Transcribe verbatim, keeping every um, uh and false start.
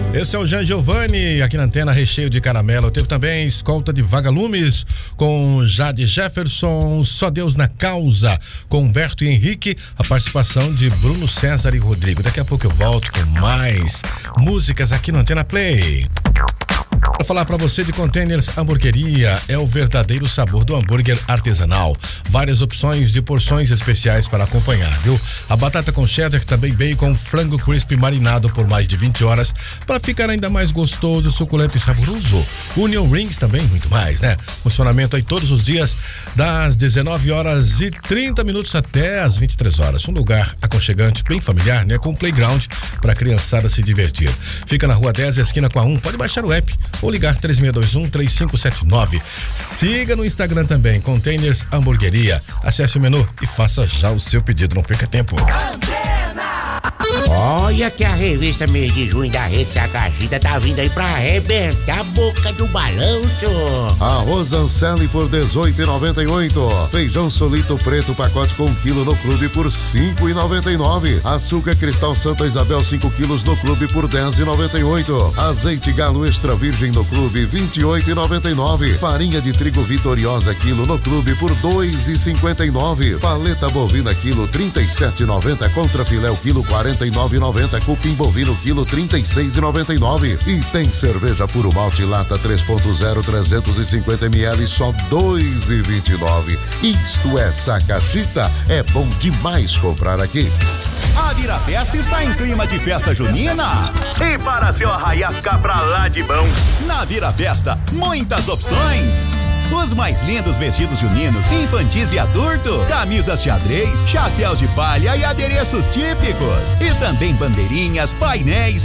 Esse é o Jean Giovanni, aqui na antena, recheio de caramelo. Teve também escolta de Vagalumes, com Jade Jefferson, Só Deus na Causa, com Humberto e Henrique, a participação de Bruno César e Rodrigo. Daqui a pouco eu volto com mais músicas aqui no Antena Play. Vou falar para você de Containers Hamburgueria, é o verdadeiro sabor do hambúrguer artesanal. Várias opções de porções especiais para acompanhar, viu? A batata com cheddar, também bacon, frango crispy marinado por mais de vinte horas para ficar ainda mais gostoso, suculento e saboroso. Union Rings também, muito mais, né? Funcionamento aí todos os dias, das dezenove horas e trinta minutos até as vinte e três horas. Um lugar aconchegante, bem familiar, né? Com playground para a criançada se divertir. Fica na Rua dez, esquina com a um. Pode baixar o app ou ligar três seis dois um, três cinco sete nove. Siga no Instagram também, Containers Hamburgueria. Acesse o menu e faça já o seu pedido, não perca tempo. Olha que a revista mês de junho da Rede Sacagita tá vindo aí pra arrebentar a boca do balão, senhor. Arroz Anselli por dezoito reais e noventa e oito centavos. Feijão solito preto, pacote com um quilo no clube por cinco reais e noventa e nove centavos. Açúcar cristal Santa Isabel cinco quilos no clube por dez reais e noventa e oito centavos. Azeite galo extra virgem no clube vinte e oito reais e noventa e nove centavos. Farinha de trigo Vitoriosa quilo no clube por dois reais e cinquenta e nove centavos. Paleta bovina quilo trinta e sete reais e noventa centavos. Contra filé o quilo quarenta e nove reais e noventa centavos. Cupim bovino quilo trinta e seis reais e noventa e nove centavos. E tem cerveja puro malte lata três ponto zero trezentos e cinquenta mililitros só dois reais e vinte e nove centavos. Isto é Sacagita, é bom demais comprar aqui. A Virafesta está em clima de festa junina. E para seu arraiar ficar pra lá de bom, na Virafesta, muitas opções. Os mais lindos vestidos juninos, infantis e adulto, camisas xadrez, chapéus de palha e adereços típicos. E também bandeirinhas, painéis